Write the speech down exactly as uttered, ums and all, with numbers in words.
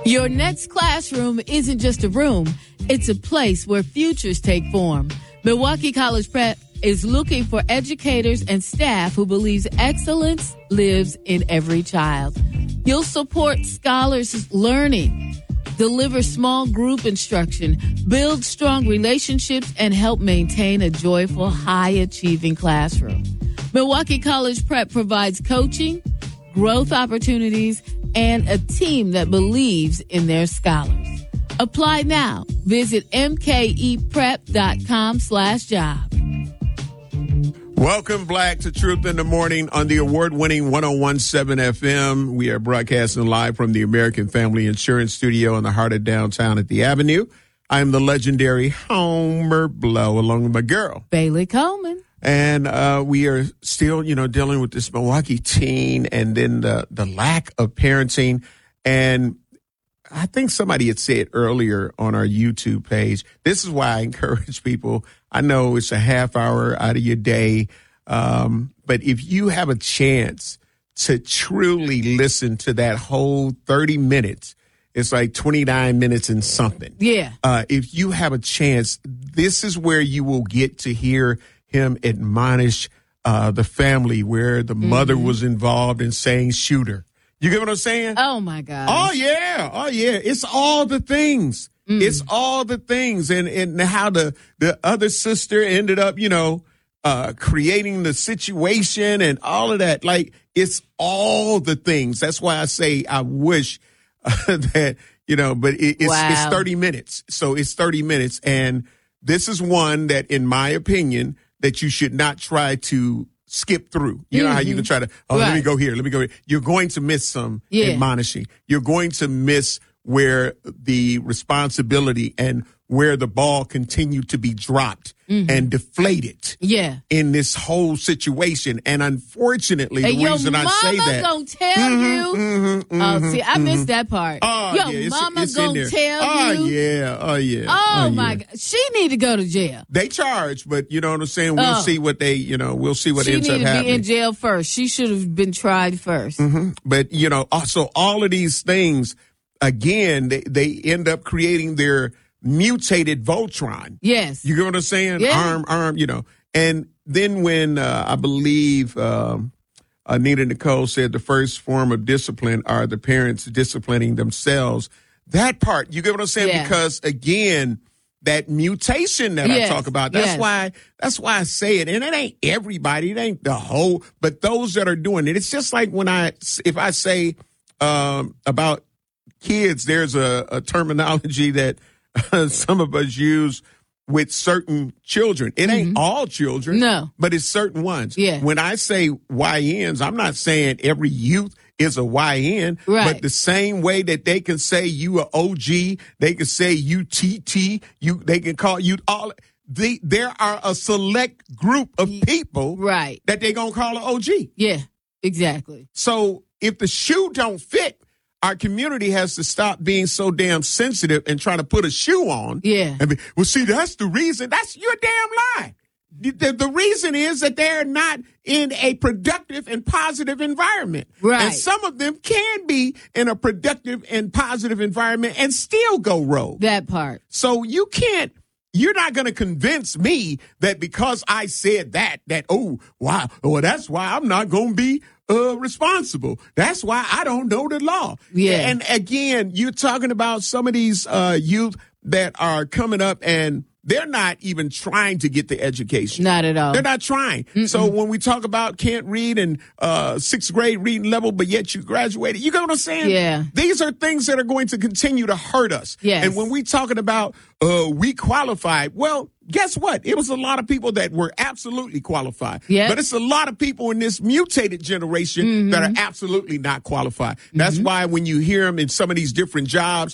Your next classroom isn't just a room, it's a place where futures take form. Milwaukee College Prep is looking for educators and staff who believes excellence lives in every child. You'll support scholars learning, deliver small group instruction, build strong relationships, and help maintain a joyful, high-achieving classroom. Milwaukee College Prep provides coaching, growth opportunities, and a team that believes in their scholars. Apply now. Visit mkeprep.com slash job. Welcome, Black, to Truth in the Morning on the award-winning one oh one point seven F M. We are broadcasting live from the American Family Insurance Studio in the heart of downtown at the Avenue. I am the legendary Homer Blow, along with my girl, Bailey Coleman. And uh, we are still, you know, dealing with this Milwaukee teen and then the, the lack of parenting. And I think somebody had said earlier on our YouTube page, this is why I encourage people. I know it's a half hour out of your day, um, but if you have a chance to truly listen to that whole thirty minutes, it's like twenty-nine minutes and something. Yeah. Uh, if you have a chance, this is where you will get to hear him admonish uh, the family where the mm-hmm. mother was involved in saying shooter. You get what I'm saying? Oh, my God. Oh, yeah. Oh, yeah. It's all the things. Mm. It's all the things. And, and how the, the other sister ended up, you know, uh, creating the situation and all of that. Like, it's all the things. That's why I say I wish uh, that, you know, but it, it's, wow. it's thirty minutes. So it's thirty minutes. And this is one that, in my opinion, that you should not try to skip through. You know mm-hmm. how you can try to, oh, right. let me go here, let me go here. You're going to miss some yeah. admonishing. You're going to miss where the responsibility and where the ball continued to be dropped mm-hmm. and deflated yeah. in this whole situation. And unfortunately, and the reason I say that. Your mama gonna tell mm-hmm, you. Mm-hmm, oh, mm-hmm, see, I mm-hmm. missed that part. Oh, your yeah, it's, mama it's gonna tell oh, you. Oh, yeah. Oh, yeah. Oh, oh my yeah. God. She need to go to jail. They charge, but you know what I'm saying? We'll oh. see what they, you know, we'll see what she ends up happening. She need to be in jail first. She should have been tried first. Mm-hmm. But, you know, also all of these things, again, they, they end up creating their mutated Voltron. Yes. You get what I'm saying? Yeah. Arm, arm, you know. And then when uh, I believe um, Anita Nicole said the first form of discipline are the parents disciplining themselves, that part, you get what I'm saying? Yeah. Because, again, that mutation that yes. I talk about, that's yes. why that's why I say it. And it ain't everybody, it ain't the whole, but those that are doing it. It's just like when I, if I say um, about kids, there's a, a terminology that some of us use with certain children. It ain't mm-hmm. all children. No. But it's certain ones. Yeah. When I say Y Ns, I'm not saying every youth is a Y N. Right. But the same way that they can say you a O G, they can say you T T, you, they can call you all. The, there are a select group of people right. that they going to call an O G. Yeah, exactly. So if the shoe don't fit, our community has to stop being so damn sensitive and trying to put a shoe on. Yeah. And be, well, see, that's the reason. That's your damn lie. The, the, the reason is that they're not in a productive and positive environment. Right. And some of them can be in a productive and positive environment and still go rogue. That part. So you can't. You're not going to convince me that because I said that, that, oh, wow, well, that's why I'm not going to be uh, responsible. That's why I don't know the law. Yeah. And again, you're talking about some of these uh, youth that are coming up and they're not even trying to get the education. Not at all. They're not trying. Mm-mm. So when we talk about can't read and uh, sixth grade reading level, but yet you graduated, you get what I'm saying? Yeah. These are things that are going to continue to hurt us. Yes. And when we talking about uh, we qualified, well, guess what? It was a lot of people that were absolutely qualified. Yep. But it's a lot of people in this mutated generation mm-hmm. that are absolutely not qualified. Mm-hmm. That's why when you hear them in some of these different jobs,